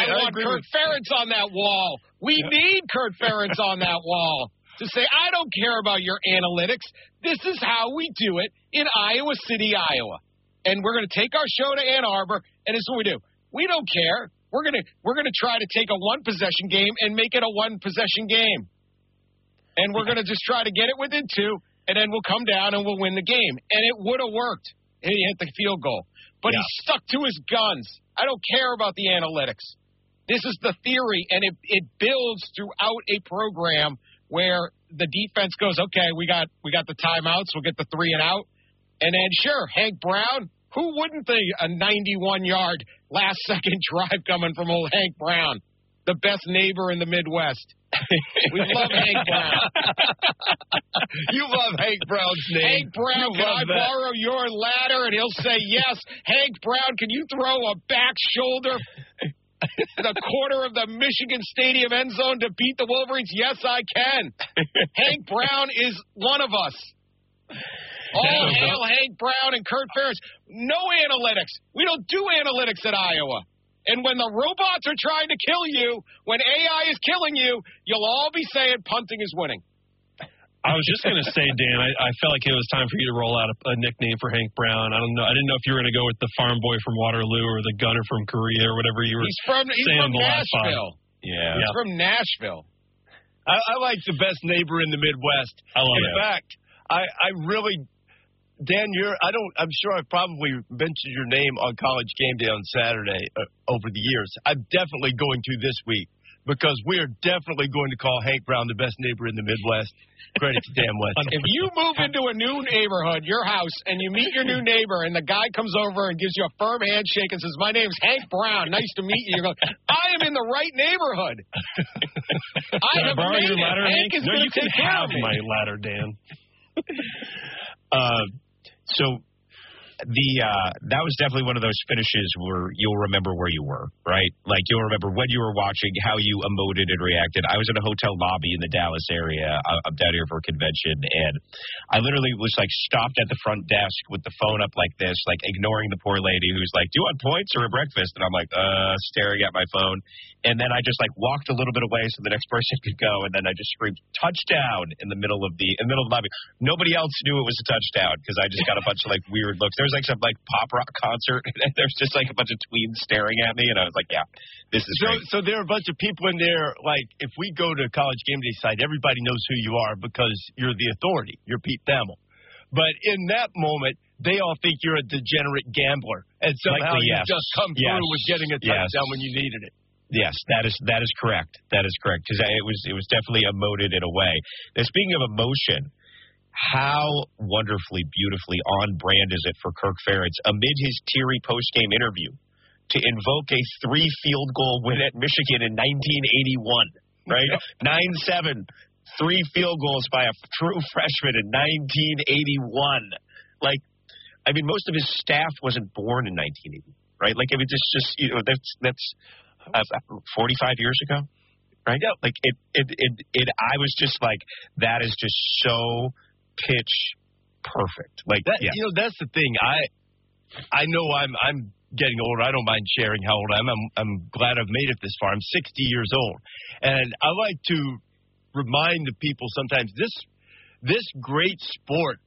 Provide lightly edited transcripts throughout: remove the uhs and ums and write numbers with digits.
I want Kurt Ferentz on that wall. We need Kurt Ferentz on that wall to say, I don't care about your analytics. This is how we do it in Iowa City, Iowa. And we're going to take our show to Ann Arbor, and this is what we do. We don't care. We're gonna try to take a one-possession game and make it a one-possession game. And we're going to just try to get it within two, and then we'll come down and we'll win the game. And it would have worked. He hit the field goal. But he stuck to his guns. I don't care about the analytics. This is the theory, and it builds throughout a program where the defense goes, okay, we got the timeouts, we'll get the 3 and out. And then, sure, Hank Brown, who wouldn't think a 91-yard last-second drive coming from old Hank Brown, the best neighbor in the Midwest? We love Hank Brown. You love Hank Brown's name. Hank Brown, can I borrow your ladder? And he'll say, yes. Hank Brown, can you throw a back shoulder the quarter of the Michigan Stadium end zone to beat the Wolverines? Yes, I can. Hank Brown is one of us. All hail Hank Brown and Kurt Ferentz. No analytics. We don't do analytics at Iowa. And when the robots are trying to kill you, when AI is killing you, you'll all be saying punting is winning. I was just going to say, Dan, I felt like it was time for you to roll out a nickname for Hank Brown. I don't know. I didn't know if you were going to go with the farm boy from Waterloo or the gunner from Korea or whatever you were saying. He's from Nashville. Yeah. He's from Nashville. I like the best neighbor in the Midwest. I love it. In fact, I really, Dan, I'm sure I've probably mentioned your name on College Game Day on Saturday over the years. I'm definitely going to this week because we are definitely going to call Hank Brown the best neighbor in the Midwest. Credit to Dan West. If you move into a new neighborhood, your house, and you meet your new neighbor, and the guy comes over and gives you a firm handshake and says, my name's Hank Brown, nice to meet you, you go, I am in the right neighborhood. I have made it. Ladder, Hank is going to take care of me. My ladder, Dan. So that was definitely one of those finishes where you'll remember where you were, right? Like you'll remember when you were watching, how you emoted and reacted. I was in a hotel lobby in the Dallas area. I'm down here for a convention, and I literally was like stopped at the front desk with the phone up like this, like ignoring the poor lady who's like, "Do you want points or a breakfast?" And I'm like, staring at my phone. And then I just like walked a little bit away so the next person could go, and then I just screamed touchdown in the middle of the lobby. Nobody else knew it was a touchdown because I just got a bunch of like weird looks. There was like some like pop rock concert, and there's just like a bunch of tweens staring at me, and I was like, yeah, this is great. So there are a bunch of people in there. Like if we go to College Game Day site, everybody knows who you are because you're the authority. You're Pete Thamel. But in that moment, they all think you're a degenerate gambler, and somehow you just come through with getting a touchdown when you needed it. Yes, that is correct. That is correct because it was definitely emoted in a way. Now, speaking of emotion, how wonderfully, beautifully on brand is it for Kirk Ferentz amid his teary post-game interview to invoke a 3-field goal win at Michigan in 1981, right? 9-7, 3 field goals by a true freshman in 1981. Like, I mean, most of his staff wasn't born in 1980, right? Like, I mean, just you know, that's 45 years ago, right? Yeah. Like I was just like, that is just so pitch perfect. Like that, you know, that's the thing. I know I'm getting older. I don't mind sharing how old I am. I'm glad I've made it this far. I'm 60 years old, and I like to remind the people sometimes this great sport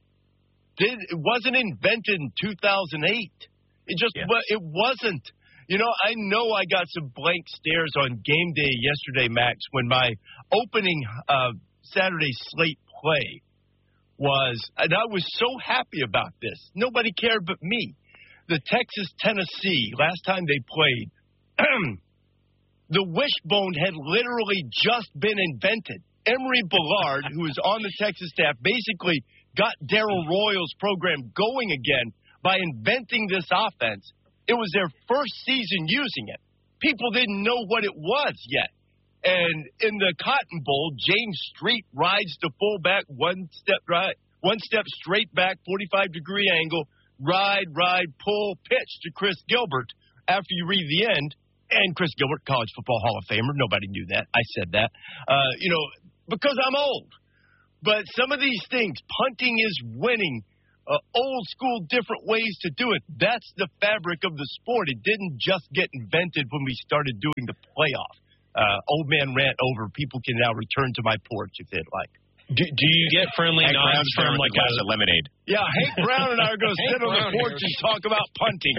it wasn't invented in 2008. It just it wasn't. You know I got some blank stares on game day yesterday, Max, when my opening Saturday slate play was, and I was so happy about this. Nobody cared but me. The Texas-Tennessee, last time they played, the wishbone had literally just been invented. Emory Bellard, who was on the Texas staff, basically got Darrell Royals' program going again by inventing this offense. It was their first season using it. People didn't know what it was yet. And in the Cotton Bowl, James Street rides to fullback, one step straight back, 45-degree angle, ride, pull, pitch to Chris Gilbert after you read the end. And Chris Gilbert, College Football Hall of Famer. Nobody knew that. I said that. Because I'm old. But some of these things, punting is winning. old school, different ways to do it. That's the fabric of the sport. It didn't just get invented when we started doing the playoff. Old man rant over. People can now return to my porch if they'd like. Do you get friendly Hank nods from like glass of lemonade? Yeah, Hank Brown and I are going to sit on the porch and talk about punting.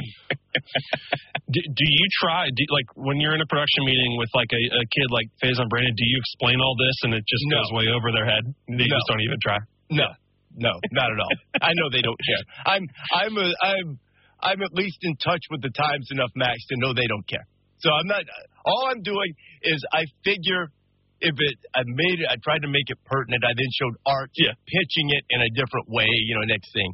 Do you try, like when you're in a production meeting with like a kid like Faison Brandon, do you explain all this and it just goes way over their head? They just don't even try? No, not at all. I know they don't care. I'm at least in touch with the Times enough, Max, to know they don't care. So I'm not. All I'm doing is I figure I tried to make it pertinent. I then showed Art pitching it in a different way. Next thing,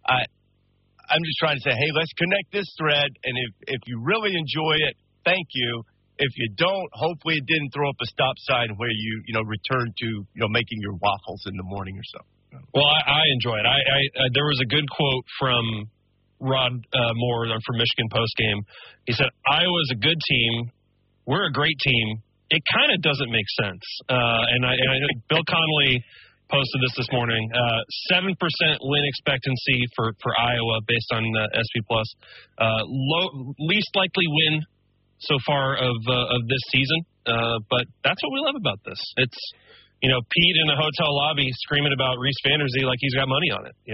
I'm just trying to say, hey, let's connect this thread, and if you really enjoy it, thank you. If you don't, hopefully it didn't throw up a stop sign where you return to making your waffles in the morning or so. Well, I enjoy it. There was a good quote from Rod Moore from Michigan postgame. He said, "Iowa's a good team. We're a great team. It kind of doesn't make sense." And I Bill Connolly posted this morning. 7% win expectancy for Iowa based on SP Plus. Least likely win so far of this season. But that's what we love about this. It's Pete in a hotel lobby screaming about Reese Vanderzee like he's got money on it.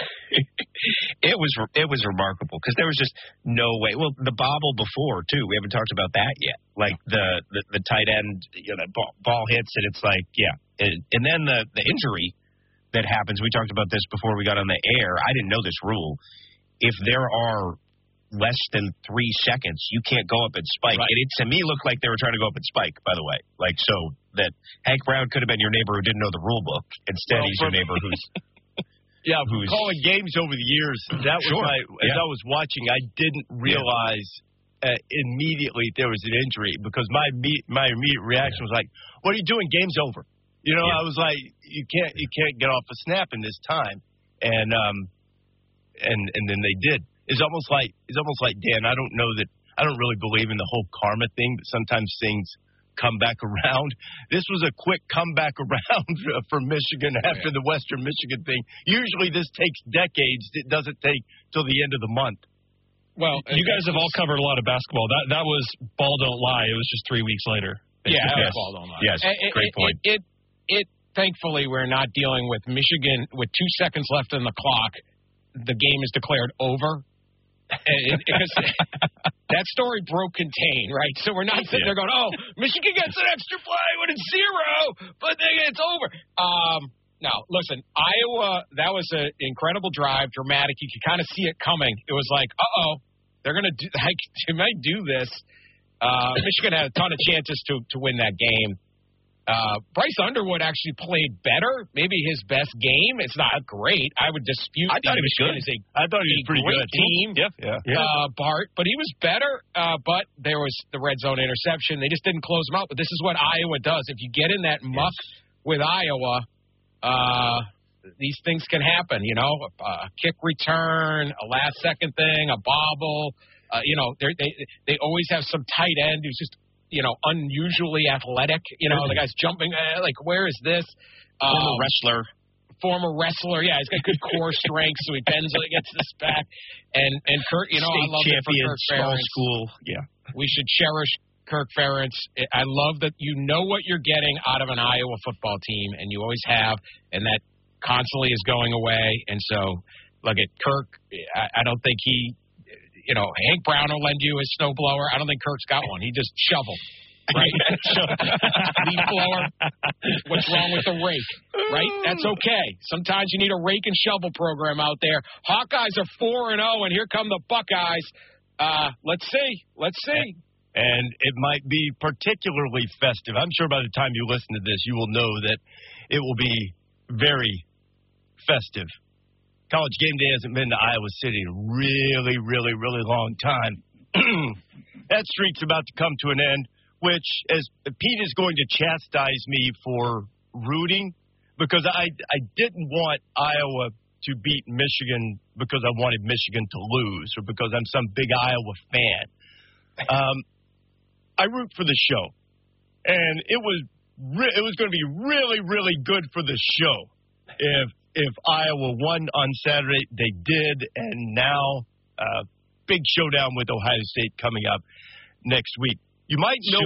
It was remarkable because there was just no way. Well, the bobble before too. We haven't talked about that yet. Like the tight end, that ball hits and it's like and then the injury that happens. We talked about this before we got on the air. I didn't know this rule. If there are less than 3 seconds, you can't go up and spike. Right. And it to me looked like they were trying to go up and spike. By the way, so that Hank Brown could have been your neighbor who didn't know the rule book. Instead, he's your neighbor who's. Yeah, who's calling games over the years. That was as I was watching, I didn't realize immediately there was an injury because my immediate reaction was like, "What are you doing? Game's over." I was like, "You can't get off a snap in this time," and then they did. It's almost like Dan. I don't really believe in the whole karma thing, but sometimes things come back around. This was a quick comeback around for Michigan after the Western Michigan thing. Usually this takes decades. It doesn't take till the end of the month. Well, you guys have all covered a lot of basketball. That was Ball Don't Lie. It was just 3 weeks later. Yeah, yes. Ball Don't Lie. Yes, great point. Thankfully, we're not dealing with Michigan with 2 seconds left on the clock. The game is declared over. Because that story broke contain, right? So we're not sitting there going, "Oh, Michigan gets an extra play when it's 0, but then it's over." No, listen, Iowa. That was an incredible drive, dramatic. You could kind of see it coming. It was like, they're going to do. They might do this. Michigan had a ton of chances to win that game. Bryce Underwood actually played better. Maybe his best game. It's not great. I would dispute. I thought he was good. I thought he was pretty good. Team. Yeah. Bart, but he was better. But there was the red zone interception. They just didn't close him out. But this is what Iowa does. If you get in that muck with Iowa, these things can happen. A kick return, a last second thing, a bobble. They always have some tight end who's just unusually athletic. The guy's jumping. Where is this? Former wrestler. Yeah, he's got good core strength, so he bends when he gets this back. And Kurt, I love it for Kirk Ferentz. School. Yeah. We should cherish Kirk Ferentz. I love that you know what you're getting out of an Iowa football team, and you always have, and that constantly is going away. And so, look at Kirk. I don't think he. Hank Brown will lend you his snowblower. I don't think Kirk's got one. He just shoveled, right? Leaf blower. What's wrong with the rake, right? That's okay. Sometimes you need a rake and shovel program out there. Hawkeyes are 4-0, and here come the Buckeyes. Let's see. And it might be particularly festive. I'm sure by the time you listen to this, you will know that it will be very festive. College Game Day hasn't been to Iowa City in a really, really, really long time. That streak's about to come to an end, which, as Pete is going to chastise me for rooting, because I didn't want Iowa to beat Michigan because I wanted Michigan to lose or because I'm some big Iowa fan. I root for the show, and it was going to be really, really good for the show if Iowa won on Saturday. They did, and now big showdown with Ohio State coming up next week. You might know